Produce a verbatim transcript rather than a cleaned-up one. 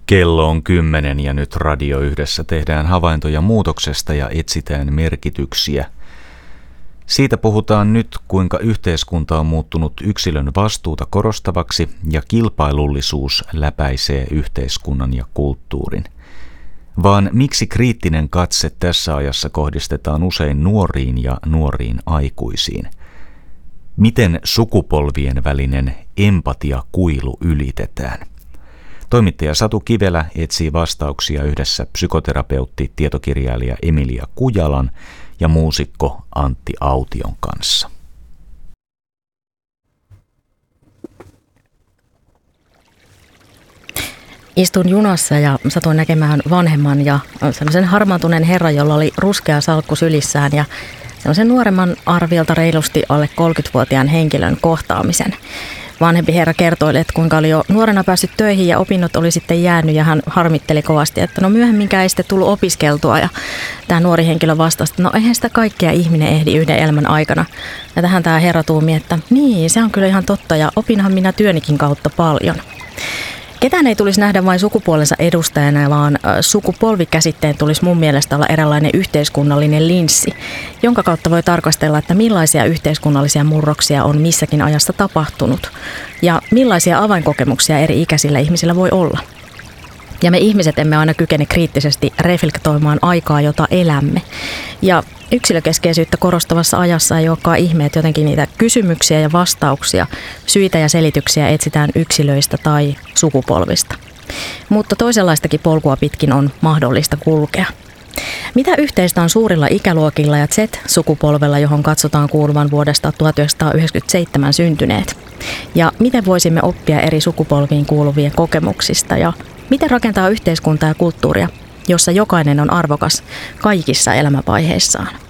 Kello on kymmenen ja nyt Radio Yhdessä tehdään havaintoja muutoksesta ja etsitään merkityksiä. Siitä puhutaan nyt, kuinka yhteiskunta on muuttunut yksilön vastuuta korostavaksi ja kilpailullisuus läpäisee yhteiskunnan ja kulttuurin. Vaan miksi kriittinen katse tässä ajassa kohdistetaan usein nuoriin ja nuoriin aikuisiin? Miten sukupolvien välinen empatiakuilu ylitetään? Toimittaja Satu Kivelä etsii vastauksia yhdessä psykoterapeutti, tietokirjailija Emilia Kujalan ja muusikko Antti Aution kanssa. Istun junassa ja satuin näkemään vanhemman ja sellaisen harmaantuneen herran, jolla oli ruskea salkku sylissään ja sellaisen nuoremman arviolta reilusti alle kolmekymmentävuotiaan henkilön kohtaamisen. Vanhempi herra kertoi, että kuinka oli jo nuorena päässyt töihin ja opinnot oli sitten jäänyt ja hän harmitteli kovasti, että no myöhemminkään ei sitten tullut opiskeltua. Ja tämä nuori henkilö vastasi, että no eihän sitä kaikkea ihminen ehdi yhden elämän aikana. Ja tähän tämä herra tuumi, että niin, se on kyllä ihan totta ja opinhan minä työnikin kautta paljon. Ketään ei tulisi nähdä vain sukupuolensa edustajana, vaan sukupolvikäsitteen tulisi mun mielestä olla eräänlainen yhteiskunnallinen linssi, jonka kautta voi tarkastella, että millaisia yhteiskunnallisia murroksia on missäkin ajassa tapahtunut ja millaisia avainkokemuksia eri ikäisillä ihmisillä voi olla. Ja me ihmiset emme aina kykene kriittisesti reflektoimaan aikaa, jota elämme. Ja yksilökeskeisyyttä korostavassa ajassa ei olekaan ihme, että jotenkin niitä kysymyksiä ja vastauksia, syitä ja selityksiä etsitään yksilöistä tai sukupolvista. Mutta toisenlaistakin polkua pitkin on mahdollista kulkea. Mitä yhteistä on suurilla ikäluokilla ja Z-sukupolvella, johon katsotaan kuuluvan vuodesta tuhatyhdeksänsataayhdeksänkymmentäseitsemän syntyneet? Ja miten voisimme oppia eri sukupolviin kuuluvien kokemuksista ja miten rakentaa yhteiskuntaa ja kulttuuria, jossa jokainen on arvokas kaikissa elämänvaiheissaan?